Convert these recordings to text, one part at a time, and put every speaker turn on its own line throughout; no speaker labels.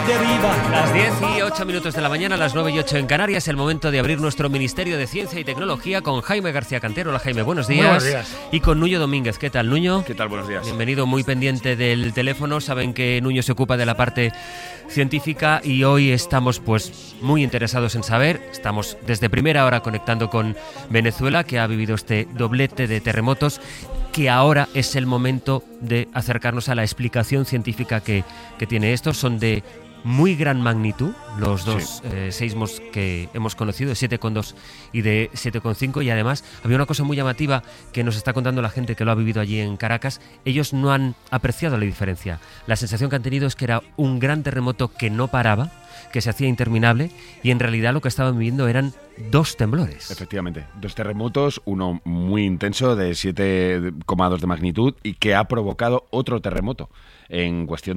deriva.
Las 10:08 de la mañana, las 9:08 en Canarias, el momento de abrir nuestro Ministerio de Ciencia y Tecnología con Jaime García Cantero. Hola Jaime, buenos días.
Buenos días.
Y con Nuño Domínguez. ¿Qué tal, Nuño?
¿Qué tal? Buenos días.
Bienvenido, muy pendiente del teléfono. Saben que Nuño se ocupa de la parte científica y hoy estamos pues muy interesados en saber. Estamos desde primera hora conectando con Venezuela, que ha vivido este doblete de terremotos, que ahora es el momento de acercarnos a la explicación científica que tiene esto. Son de muy gran magnitud, los dos seísmos que hemos conocido, de 7,2 y de 7,5, y además había una cosa muy llamativa que nos está contando la gente que lo ha vivido allí en Caracas. Ellos no han apreciado la diferencia. La sensación que han tenido es que era un gran terremoto que no paraba, que se hacía interminable, y en realidad lo que estaban viviendo eran dos temblores.
Efectivamente, dos terremotos, uno muy intenso de 7,2 de magnitud y que ha provocado otro terremoto en cuestión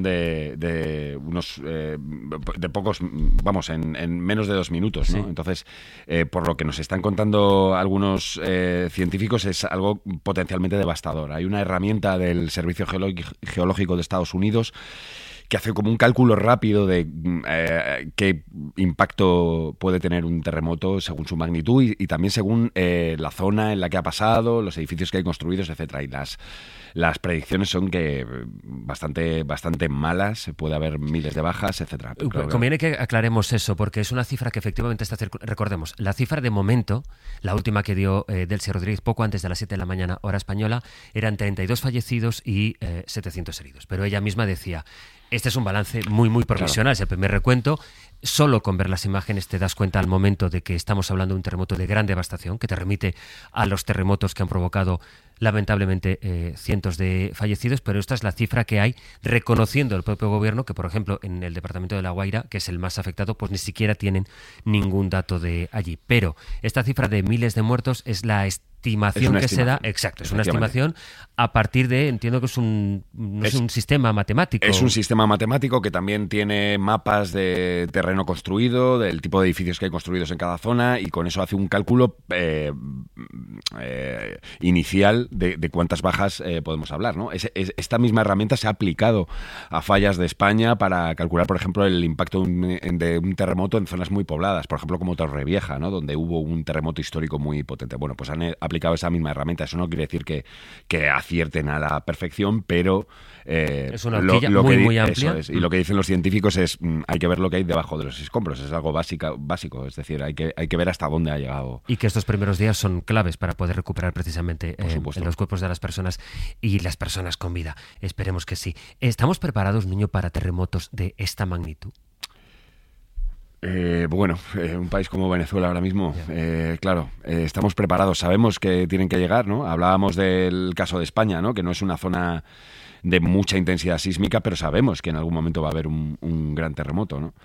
de unos de pocos, vamos, en menos de 2 minutos, ¿no? Sí. Entonces, por lo que nos están contando algunos científicos, es algo potencialmente devastador. Hay una herramienta del Servicio Geológico de Estados Unidos que hace como un cálculo rápido de qué impacto puede tener un terremoto según su magnitud y también según la zona en la que ha pasado, los edificios que hay construidos, etcétera. Y las predicciones son que bastante malas, puede haber miles de bajas, etcétera.
Conviene que aclaremos eso, porque es una cifra que efectivamente está recordemos, la cifra de momento, la última que dio Delcy Rodríguez poco antes de las 7 de la mañana, hora española, eran 32 fallecidos y 700 heridos. Pero ella misma decía, este es un balance muy provisional, es el primer recuento. Solo con ver las imágenes te das cuenta al momento de que estamos hablando de un terremoto de gran devastación, que te remite a los terremotos que han provocado lamentablemente cientos de fallecidos, pero esta es la cifra que hay, reconociendo el propio gobierno que, por ejemplo, en el departamento de La Guaira, que es el más afectado, pues ni siquiera tienen ningún dato de allí. Pero esta cifra de miles de muertos es la estimación que se da, exacto, es una estimación a partir de, entiendo que es un sistema matemático.
Es un sistema matemático que también tiene mapas de terreno construido, del tipo de edificios que hay construidos en cada zona, y con eso hace un cálculo inicial de cuántas bajas podemos hablar, ¿no? Esta misma herramienta se ha aplicado a fallas de España para calcular, por ejemplo, el impacto de un terremoto en zonas muy pobladas, por ejemplo, como Torrevieja, ¿no? Donde hubo un terremoto histórico muy potente. Bueno, pues han aplicado esa misma herramienta. Eso no quiere decir que acierten a la perfección, pero
es una horquilla muy amplia.
Eso es. Y lo que dicen los científicos es hay que ver lo que hay debajo de los escombros. Es algo básico. Es decir, hay que ver hasta dónde ha llegado.
Y que estos primeros días son claves para poder recuperar precisamente los cuerpos de las personas y las personas con vida. Esperemos que sí. ¿Estamos preparados, Nuño, para terremotos de esta magnitud?
Un país como Venezuela ahora mismo, claro, estamos preparados, sabemos que tienen que llegar, ¿no? Hablábamos del caso de España, ¿no? Que no es una zona de mucha intensidad sísmica, pero sabemos que en algún momento va a haber un gran terremoto, ¿no?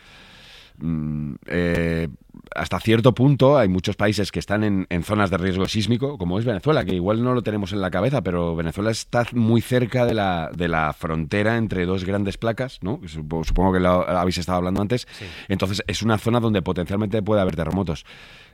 Hasta cierto punto hay muchos países que están en zonas de riesgo sísmico, como es Venezuela, que igual no lo tenemos en la cabeza, pero Venezuela está muy cerca de la frontera entre dos grandes placas, ¿no? Supongo que lo habéis estado hablando antes. Sí. Entonces es una zona donde potencialmente puede haber terremotos.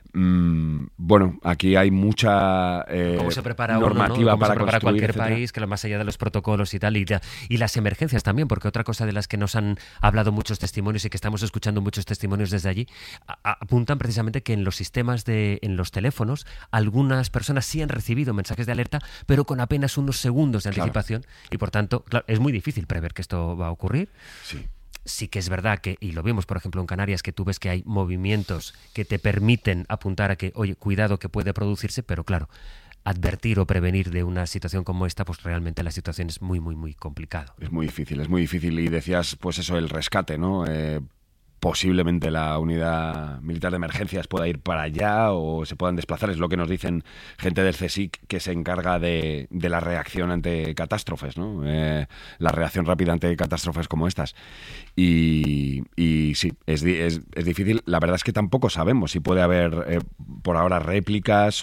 Aquí hay mucha
¿Cómo se prepara
normativa
para
construir,
cualquier
etcétera.
país, que más allá de los protocolos y tal, y las emergencias también, porque otra cosa de las que nos han hablado muchos testimonios y que estamos escuchando muchos testimonios desde allí, apuntan precisamente que en los sistemas en los teléfonos, algunas personas sí han recibido mensajes de alerta, pero con apenas unos segundos de anticipación, y por tanto, claro, es muy difícil prever que esto va a ocurrir.
Sí.
Sí que es verdad que, y lo vimos por ejemplo en Canarias, que tú ves que hay movimientos que te permiten apuntar a que, oye, cuidado que puede producirse, pero claro, advertir o prevenir de una situación como esta, pues realmente la situación es muy complicado.
Es muy difícil. Y decías, pues eso, el rescate, ¿no? Posiblemente la unidad militar de emergencias pueda ir para allá o se puedan desplazar. Es lo que nos dicen gente del CSIC que se encarga de la reacción ante catástrofes, ¿no? La reacción rápida ante catástrofes como estas. Y sí, es difícil. La verdad es que tampoco sabemos si puede haber por ahora réplicas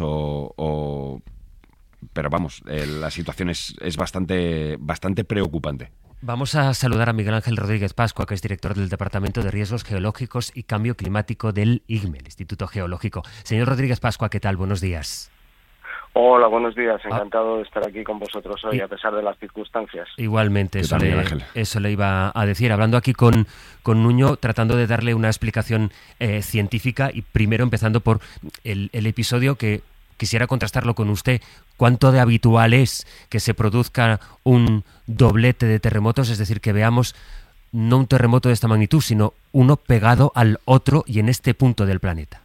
pero vamos, la situación es bastante preocupante.
Vamos a saludar a Miguel Ángel Rodríguez Pascua, que es director del Departamento de Riesgos Geológicos y Cambio Climático del IGME, el Instituto Geológico. Señor Rodríguez Pascua, ¿qué tal? Buenos días.
Hola, buenos días. Encantado de estar aquí con vosotros hoy, a pesar de las circunstancias.
Igualmente, eso le iba a decir. Hablando aquí con Nuño, tratando de darle una explicación científica y primero empezando por el episodio que quisiera contrastarlo con usted. ¿Cuánto de habitual es que se produzca un doblete de terremotos? Es decir, que veamos no un terremoto de esta magnitud, sino uno pegado al otro y en este punto del planeta.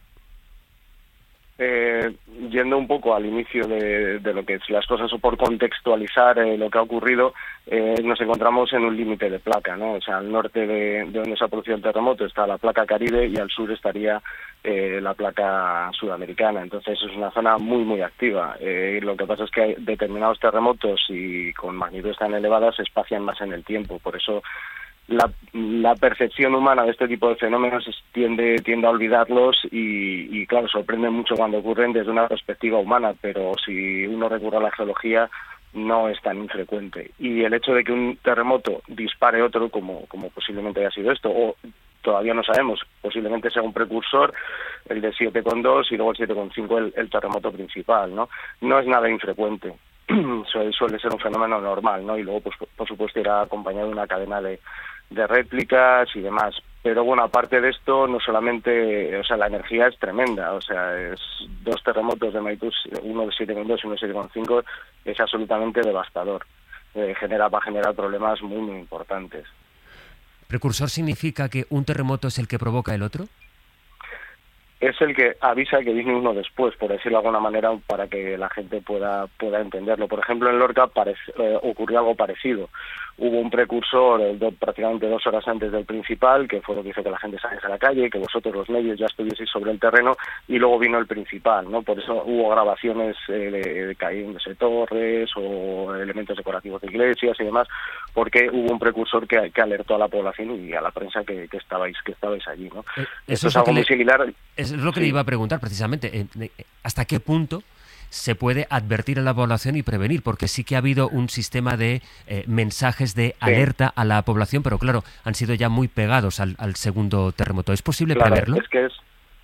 Yendo un poco al inicio de lo que es las cosas o por contextualizar lo que ha ocurrido, nos encontramos en un límite de placa, ¿no? O sea, al norte de donde se ha producido el terremoto está la placa Caribe y al sur estaría la placa sudamericana. Entonces es una zona muy, muy activa. Lo que pasa es que hay determinados terremotos y con magnitudes tan elevadas se espacian más en el tiempo. Por eso la percepción humana de este tipo de fenómenos tiende a olvidarlos y claro, sorprende mucho cuando ocurren desde una perspectiva humana, pero si uno recurre a la geología no es tan infrecuente. Y el hecho de que un terremoto dispare otro, como posiblemente haya sido esto, o todavía no sabemos, posiblemente sea un precursor, el de 7,2 y luego el 7,5 el terremoto principal, ¿no? No es nada infrecuente. Suele ser un fenómeno normal, ¿no? Y luego, pues por supuesto, irá acompañado de una cadena de réplicas y demás. Pero bueno, aparte de esto, no solamente, o sea, la energía es tremenda, o sea, es dos terremotos de magnitud, uno de 7,2 y uno de 7,5, es absolutamente devastador. Va a generar problemas muy, muy importantes.
¿Precursor significa que un terremoto es el que provoca el otro?
Es el que avisa que viene uno después, por decirlo de alguna manera, para que la gente pueda entenderlo. Por ejemplo, en Lorca ocurrió algo parecido. Hubo un precursor prácticamente 2 horas antes del principal, que fue lo que hizo que la gente saliese a la calle, que vosotros los medios ya estuvieseis sobre el terreno, y luego vino el principal, ¿no? Por eso hubo grabaciones de cayéndose torres o elementos decorativos de iglesias y demás, porque hubo un precursor que alertó a la población y a la prensa que estabais allí, ¿no?
Eso es algo muy similar. Es lo que le iba a preguntar precisamente. ¿Hasta qué punto se puede advertir a la población y prevenir? Porque sí que ha habido un sistema de mensajes de alerta a la población, pero claro, han sido ya muy pegados al segundo terremoto. ¿Es posible preverlo?
Es que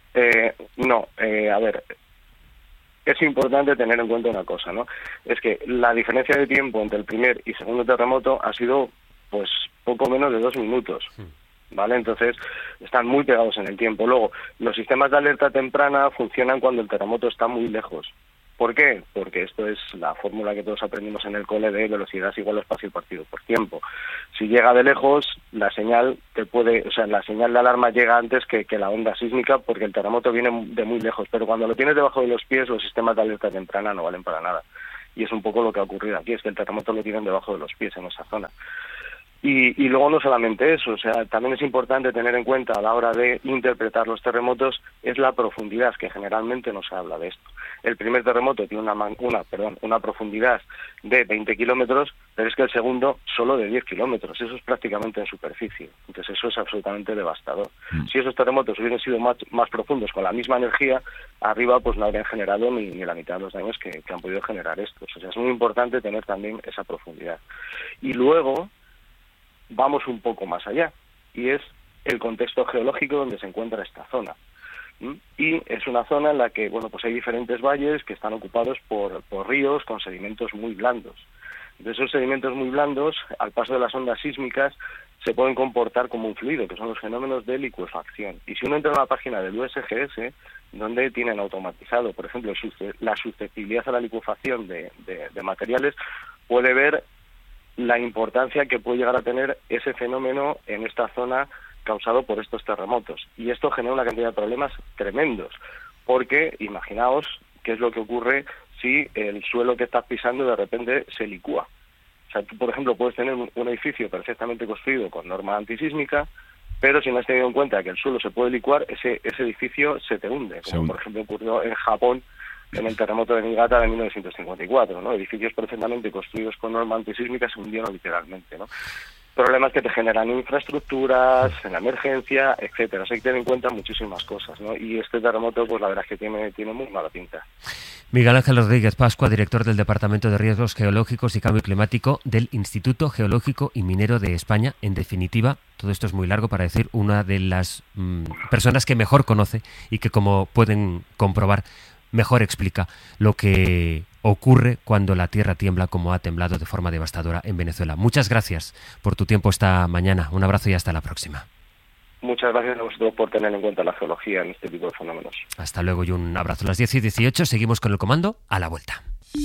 a ver, es importante tener en cuenta una cosa, ¿no? Es que la diferencia de tiempo entre el primer y segundo terremoto ha sido, pues, poco menos de 2 minutos. ¿Vale? Entonces están muy pegados en el tiempo. Luego, los sistemas de alerta temprana funcionan cuando el terremoto está muy lejos. ¿Por qué? Porque esto es la fórmula que todos aprendimos en el cole de velocidad igual a espacio partido por tiempo. Si llega de lejos, la señal la señal de alarma llega antes que la onda sísmica, porque el terremoto viene de muy lejos. Pero cuando lo tienes debajo de los pies, los sistemas de alerta temprana no valen para nada. Y es un poco lo que ha ocurrido aquí, es que el terremoto lo tienen debajo de los pies en esa zona. Y luego no solamente eso, o sea, también es importante tener en cuenta a la hora de interpretar los terremotos es la profundidad, que generalmente no se habla de esto. El primer terremoto tiene una profundidad de 20 kilómetros, pero es que el segundo solo de 10 kilómetros, eso es prácticamente en superficie, entonces eso es absolutamente devastador. Si esos terremotos hubiesen sido más profundos con la misma energía, arriba pues no habrían generado ni la mitad de los daños que han podido generar estos, o sea, es muy importante tener también esa profundidad. Y luego vamos un poco más allá, y es el contexto geológico donde se encuentra esta zona. Y es una zona en la que, bueno, pues hay diferentes valles que están ocupados por ríos con sedimentos muy blandos. De esos sedimentos muy blandos, al paso de las ondas sísmicas, se pueden comportar como un fluido, que son los fenómenos de licuefacción. Y si uno entra en una página del USGS, donde tienen automatizado, por ejemplo, la susceptibilidad a la licuefacción de materiales, puede ver la importancia que puede llegar a tener ese fenómeno en esta zona causado por estos terremotos. Y esto genera una cantidad de problemas tremendos, porque imaginaos qué es lo que ocurre si el suelo que estás pisando de repente se licúa. O sea, tú, por ejemplo, puedes tener un edificio perfectamente construido con norma antisísmica, pero si no has tenido en cuenta que el suelo se puede licuar, ese edificio se te hunde, como por ejemplo ocurrió en Japón en el terremoto de Niigata de 1954, ¿no? Edificios perfectamente construidos con norma antisísmica se hundieron literalmente, ¿no? Problemas que te generan infraestructuras, en la emergencia, etcétera. O sea, hay que tener en cuenta muchísimas cosas, ¿no? Y este terremoto, pues la verdad es que tiene muy mala pinta.
Miguel Ángel Rodríguez Pascua, director del Departamento de Riesgos Geológicos y Cambio Climático del Instituto Geológico y Minero de España. En definitiva, todo esto es muy largo para decir, una de las personas que mejor conoce y que, como pueden comprobar, mejor explica lo que ocurre cuando la tierra tiembla como ha temblado de forma devastadora en Venezuela. Muchas gracias por tu tiempo esta mañana. Un abrazo y hasta la próxima.
Muchas gracias a vosotros por tener en cuenta la geología en este tipo de fenómenos.
Hasta luego y un abrazo. A las 10:18 seguimos con el comando a la vuelta.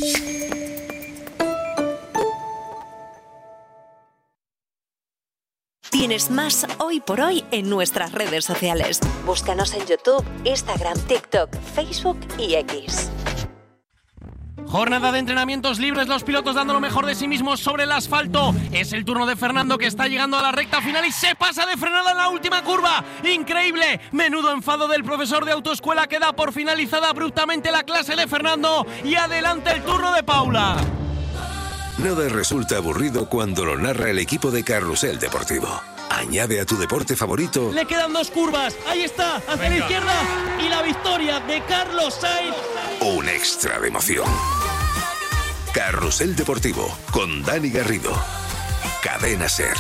Tienes más Hoy por Hoy en nuestras redes sociales. Búscanos en YouTube, Instagram, TikTok, Facebook y X.
Jornada de entrenamientos libres, los pilotos dando lo mejor de sí mismos sobre el asfalto. Es el turno de Fernando, que está llegando a la recta final y se pasa de frenada en la última curva. ¡Increíble! Menudo enfado del profesor de autoescuela, que da por finalizada abruptamente la clase de Fernando. Y adelante el turno de Paula.
Nada resulta aburrido cuando lo narra el equipo de Carrusel Deportivo. Añade a tu deporte favorito.
Le quedan 2 curvas. Ahí está, hacia la izquierda. Y la victoria de Carlos Sainz.
Un extra de emoción. Carrusel Deportivo con Dani Garrido. Cadena SER.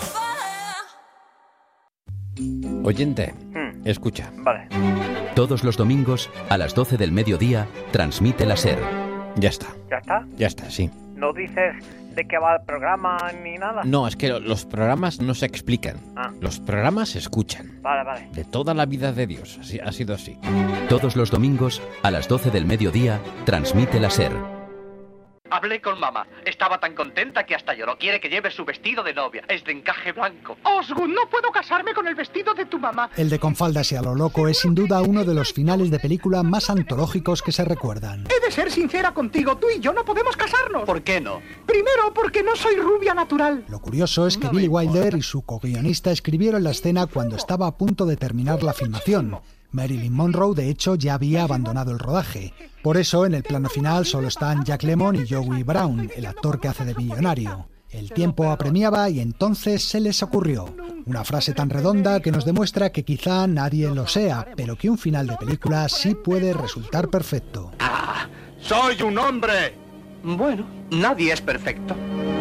Oyente, escucha.
Vale.
Todos los domingos a las 12 del mediodía transmite la SER. Ya está.
¿Ya está?
Ya está, sí.
¿No dices de qué va el programa ni nada?
No, es que los programas no se explican.
Ah.
Los programas se escuchan.
Vale.
De toda la vida de Dios. Así, ha sido así. Todos los domingos a las 12 del mediodía transmite la SER.
Hablé con mamá. Estaba tan contenta que hasta lloró. Quiere que lleve su vestido de novia. Es de encaje blanco.
Osgood, no puedo casarme con el vestido de tu mamá.
El de Con faldas y a lo loco es sin duda uno de los finales de película más antológicos que se recuerdan.
He de ser sincera contigo, tú y yo no podemos casarnos.
¿Por qué no?
Primero, porque no soy rubia natural.
Lo curioso es que Billy Wilder y su co-guionista escribieron la escena cuando estaba a punto de terminar la filmación. Marilyn Monroe, de hecho, ya había abandonado el rodaje. Por eso, en el plano final solo están Jack Lemmon y Joey Brown, el actor que hace de millonario. El tiempo apremiaba y entonces se les ocurrió una frase tan redonda que nos demuestra que quizá nadie lo sea, pero que un final de película sí puede resultar perfecto.
¡Ah! ¡Soy un hombre! Bueno, nadie es perfecto.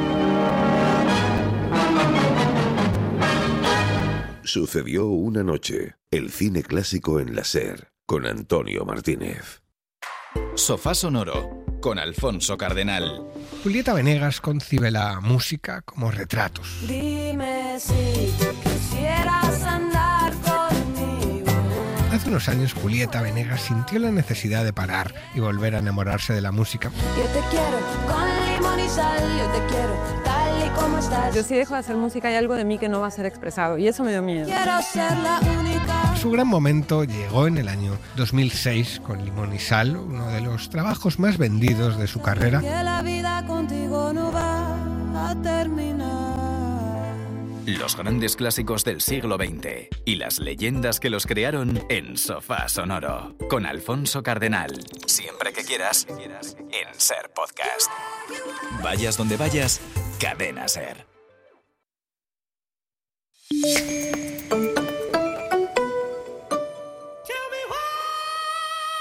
Sucedió una noche. El cine clásico en la SER con Antonio Martínez.
Sofá Sonoro con Alfonso Cardenal.
Julieta Venegas concibe la música como retratos.
Dime si quisieras andar conmigo.
Hace unos años Julieta Venegas sintió la necesidad de parar y volver a enamorarse de la música.
Yo te quiero con limón y sal, yo te quiero tal y como estás.
Yo si dejo de hacer música hay algo de mí que no va a ser expresado y eso me dio miedo.
Quiero ser la única.
Su gran momento llegó en el año 2006 con Limón y Sal, uno de los trabajos más vendidos de su carrera.
Que la vida contigo no va a terminar.
Los grandes clásicos del siglo XX y las leyendas que los crearon en Sofá Sonoro con Alfonso Cardenal. Siempre que quieras, en SER Podcast. Vayas donde vayas, Cadena SER.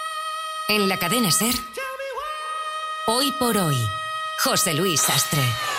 En la Cadena SER, Hoy por Hoy, José Luis Sastre.